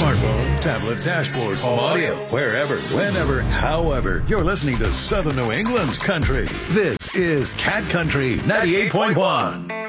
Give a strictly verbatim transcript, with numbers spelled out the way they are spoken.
smartphone, tablet, dashboard, home audio, wherever, whenever, however. You're listening to Southern New England's country. This is Cat Country ninety-eight point one.